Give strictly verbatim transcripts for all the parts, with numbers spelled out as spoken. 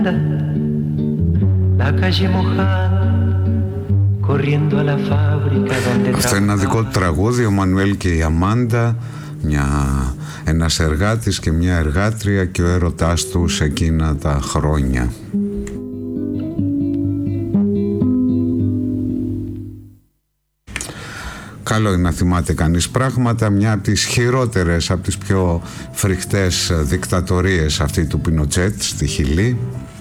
Αυτό είναι ένα δικό του τραγούδι, ο Μανουέλ και η Αμάντα, μια, ένας εργάτης και μια εργάτρια και ο έρωτάς του σε εκείνα τα χρόνια. Καλό είναι να θυμάται κανείς πράγματα. Μια από τις χειρότερες, από τις πιο φρικτές δικτατορίες αυτή του Πινοτσέτ στη Χιλή.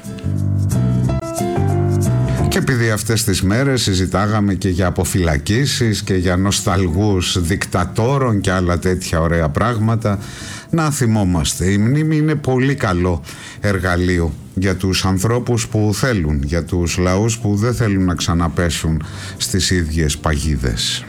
Και επειδή αυτές τις μέρες συζητάγαμε και για αποφυλακίσεις και για νοσταλγούς δικτατόρων και άλλα τέτοια ωραία πράγματα, να θυμόμαστε, η μνήμη είναι πολύ καλό εργαλείο για τους ανθρώπους που θέλουν, για τους λαούς που δεν θέλουν να ξαναπέσουν στις ίδιες παγίδες.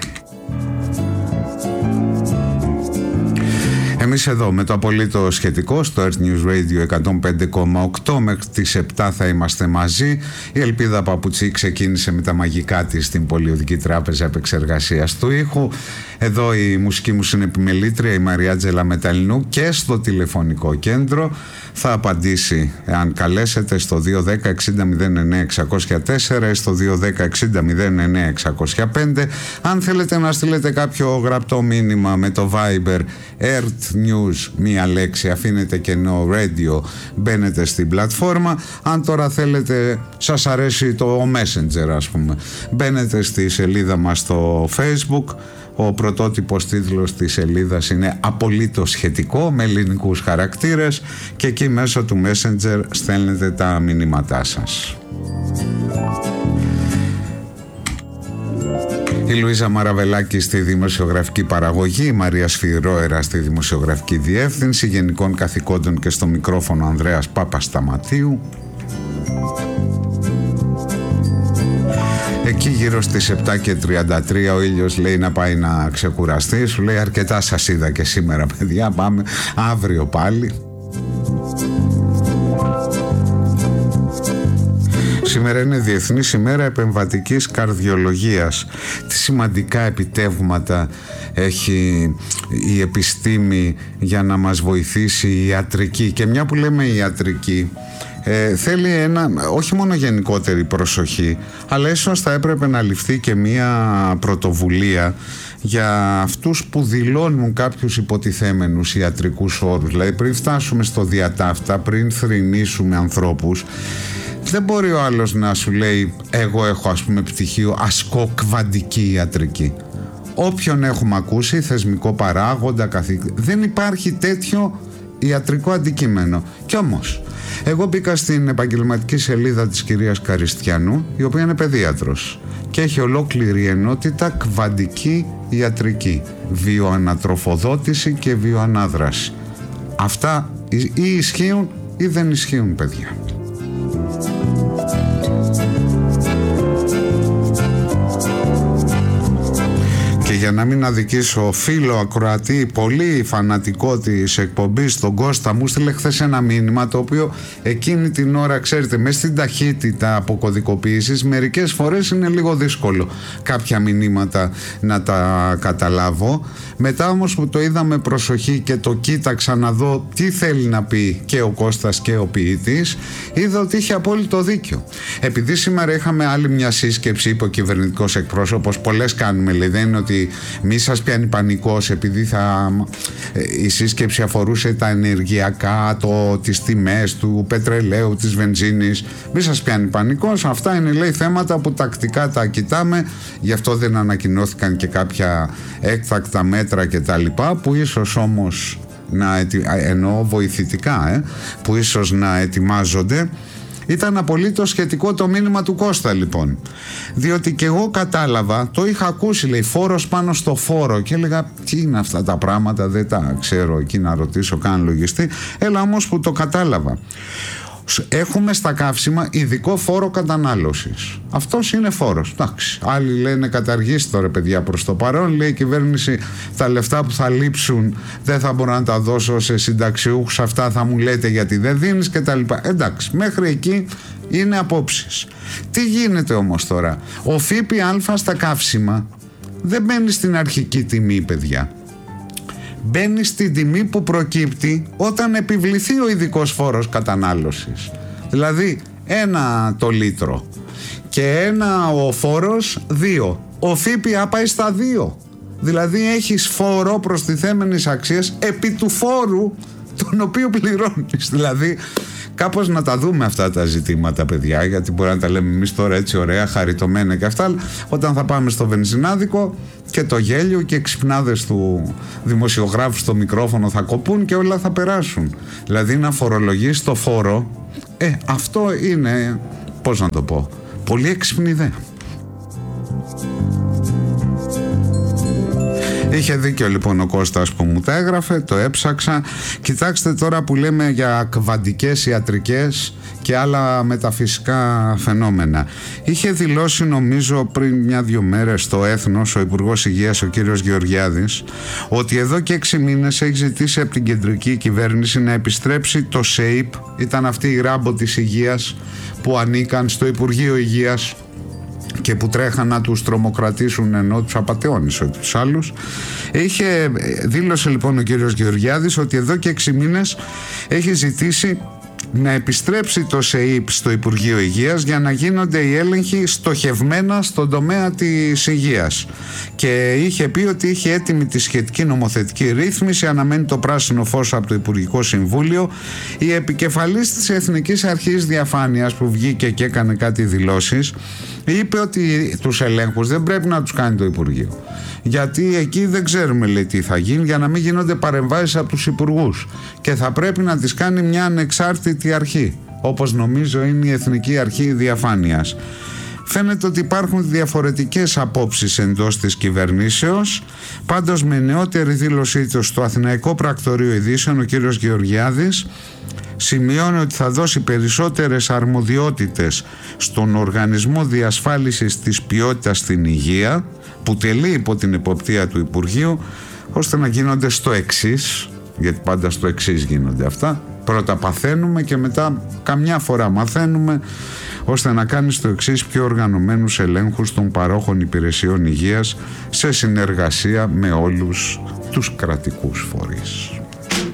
Εμείς εδώ με το απολύτως σχετικό στο Earth News Radio εκατόν πέντε κόμμα οκτώ μέχρι τις επτά θα είμαστε μαζί. Η Ελπίδα Παπουτσί ξεκίνησε με τα μαγικά της στην Πολιοδική Τράπεζα Επεξεργασίας του Ήχου. Εδώ η μουσική μου συνεπιμελήτρια η Μαριάτζελα Μεταλλινού και στο τηλεφωνικό κέντρο θα απαντήσει εάν καλέσετε στο δύο ένα μηδέν εξήντα μηδέν εννέα εξακόσια τέσσερα ή στο δύο ένα μηδέν εξήντα μηδέν εννέα εξακόσια πέντε. Αν θέλετε να στείλετε κάποιο γραπτό μήνυμα με το Viber Earth News, μία λέξη, αφήνετε κενό radio, μπαίνετε στην πλατφόρμα. Αν τώρα θέλετε, σας αρέσει το Messenger ας πούμε, μπαίνετε στη σελίδα μας στο Facebook. Ο πρωτότυπος τίτλος της σελίδας είναι απολύτως σχετικό με ελληνικούς χαρακτήρες και εκεί μέσω του Messenger στέλνετε τα μηνύματά σας. Η Λουίζα Μαραβελάκη στη δημοσιογραφική παραγωγή, η Μαρία Σφυρόερα στη δημοσιογραφική διεύθυνση, γενικών καθηκόντων και στο μικρόφωνο Ανδρέας Παπασταματίου. Εκεί γύρω στις επτά και τριάντα τρία ο ήλιος λέει να πάει να ξεκουραστεί. Σου λέει αρκετά σας είδα και σήμερα παιδιά, πάμε αύριο πάλι. Σήμερα είναι Διεθνής ημέρα επεμβατικής καρδιολογίας. Τι σημαντικά επιτεύγματα έχει η επιστήμη για να μας βοηθήσει η ιατρική. Και μια που λέμε ιατρική, Ε, θέλει ένα, όχι μόνο γενικότερη προσοχή, αλλά ίσως θα έπρεπε να ληφθεί και μία πρωτοβουλία για αυτούς που δηλώνουν κάποιους υποτιθέμενους ιατρικούς όρους. Δηλαδή πριν φτάσουμε στο διατάφτα, πριν θρηνήσουμε ανθρώπους, δεν μπορεί ο άλλος να σου λέει εγώ έχω ας πούμε πτυχίο ασκώ κβαντική ιατρική. Όποιον έχουμε ακούσει, θεσμικό παράγοντα, καθηγητή, δεν υπάρχει τέτοιο ιατρικό αντικείμενο. Κι όμως εγώ μπήκα στην επαγγελματική σελίδα της κυρίας Καριστιανού, η οποία είναι παιδίατρος και έχει ολόκληρη ενότητα κβαντική ιατρική, βιοανατροφοδότηση και βιοανάδραση. Αυτά ή ισχύουν ή δεν ισχύουν, παιδιά. Και για να μην αδικήσω φίλο ακροατή πολύ φανατικό της εκπομπής, τον Κώστα, μου στείλε χθες ένα μήνυμα το οποίο εκείνη την ώρα, ξέρετε, μες στην ταχύτητα αποκωδικοποίησης μερικές φορές είναι λίγο δύσκολο κάποια μηνύματα να τα καταλάβω. Μετά όμως που το είδα με προσοχή και το κοίταξα να δω τι θέλει να πει και ο Κώστας και ο ποιητής, είδα ότι είχε απόλυτο δίκιο. Επειδή σήμερα είχαμε άλλη μια σύσκεψη, είπε ο κυβερνητικός εκπρόσωπος, πολλές κάνουμε, λέει, δεν είναι ότι μη σας πιάνει πανικός επειδή θα, η σύσκεψη αφορούσε τα ενεργειακά, το, τις τιμές του πετρελαίου, της βενζίνης, μη σας πιάνει πανικός, αυτά είναι, λέει, θέματα που τακτικά τα κοιτάμε, γι' αυτό δεν ανακοινώθηκαν και κάποια έκτακτα μέτρα και τα λοιπά, που ίσως όμως να ετι... εννοώ βοηθητικά ε, που ίσως να ετοιμάζονται. Ήταν απολύτως σχετικό το μήνυμα του Κώστα, λοιπόν, διότι και εγώ κατάλαβα, το είχα ακούσει, λέει, φόρος πάνω στο φόρο, και έλεγα τι είναι αυτά τα πράγματα, δεν τα ξέρω εκεί να ρωτήσω καν λογιστή. Έλα όμως που το κατάλαβα. Έχουμε στα καύσιμα ειδικό φόρο κατανάλωσης. Αυτός είναι φόρος. Εντάξει. Άλλοι λένε καταργήστε το, ρε παιδιά, προς το παρόν. Λέει η κυβέρνηση τα λεφτά που θα λείψουν δεν θα μπορώ να τα δώσω σε συνταξιούχους. Αυτά θα μου λέτε γιατί δεν δίνεις κτλ. Εντάξει. Μέχρι εκεί είναι απόψεις. Τι γίνεται όμως τώρα? Ο ΦΠΑ στα καύσιμα δεν μπαίνει στην αρχική τιμή, παιδιά. Μπαίνει στην τιμή που προκύπτει όταν επιβληθεί ο ειδικός φόρος κατανάλωσης. Δηλαδή ένα το λίτρο και ένα ο φόρος δύο. Ο ΦΠΑ πάει στα δύο. Δηλαδή έχεις φόρο προστιθέμενης αξίας επί του φόρου τον οποίο πληρώνεις. Δηλαδή κάπως να τα δούμε αυτά τα ζητήματα, παιδιά, γιατί μπορεί να τα λέμε εμείς τώρα έτσι ωραία, χαριτωμένα και αυτά, αλλά όταν θα πάμε στο βενζινάδικο και το γέλιο και οι ξυπνάδες του δημοσιογράφου στο μικρόφωνο θα κοπούν και όλα θα περάσουν. Δηλαδή να φορολογείς το φόρο, ε, αυτό είναι, πώς να το πω, πολύ έξυπνη ιδέα. Είχε δίκιο λοιπόν ο Κώστας που μου τα έγραφε, το έψαξα. Κοιτάξτε τώρα που λέμε για κβαντικές ιατρικές και άλλα μεταφυσικά φαινόμενα. Είχε δηλώσει νομίζω πριν μια-δυο μέρες στο Έθνος ο Υπουργός Υγείας ο κύριος Γεωργιάδης ότι εδώ και έξι μήνες έχει ζητήσει από την κεντρική κυβέρνηση να επιστρέψει το ΣΕΙΠ, ήταν αυτή η ράμπο της υγείας που ανήκαν στο Υπουργείο Υγείας και που τρέχαν να τους τρομοκρατήσουν ενώ τους απατεώνησε τους άλλους. Είχε, δήλωσε λοιπόν ο κύριος Γεωργιάδης ότι εδώ και έξι μήνες έχει ζητήσει να επιστρέψει το ΣΕΙΠ στο Υπουργείο Υγείας για να γίνονται οι έλεγχοι στοχευμένα στον τομέα της υγείας. Και είχε πει ότι είχε έτοιμη τη σχετική νομοθετική ρύθμιση, αναμένει το πράσινο φως από το Υπουργικό Συμβούλιο. Η επικεφαλής της Εθνικής Αρχής Διαφάνειας που βγήκε και έκανε κάτι δηλώσεις είπε ότι τους ελέγχους δεν πρέπει να τους κάνει το Υπουργείο, γιατί εκεί δεν ξέρουμε, λέει, τι θα γίνει, για να μην γίνονται παρεμβάσεις από τους υπουργούς, και θα πρέπει να τις κάνει μια ανεξάρτητη αρχή, όπως νομίζω είναι η Εθνική Αρχή Διαφάνειας. Φαίνεται ότι υπάρχουν διαφορετικές απόψεις εντός της κυβερνήσεως. Πάντως με νεότερη δήλωσή του στο Αθηναϊκό Πρακτορείο Ειδήσεων ο κύριος Γεωργιάδης σημειώνει ότι θα δώσει περισσότερες αρμοδιότητες στον Οργανισμό Διασφάλισης της Ποιότητας στην Υγεία, που τελεί υπό την εποπτεία του Υπουργείου, ώστε να γίνονται στο εξής, γιατί πάντα στο εξής γίνονται αυτά. Πρώτα παθαίνουμε και μετά καμιά φορά μαθαίνουμε, ώστε να κάνει στο εξής πιο οργανωμένους ελέγχους των παρόχων υπηρεσιών υγείας σε συνεργασία με όλους τους κρατικούς φορείς.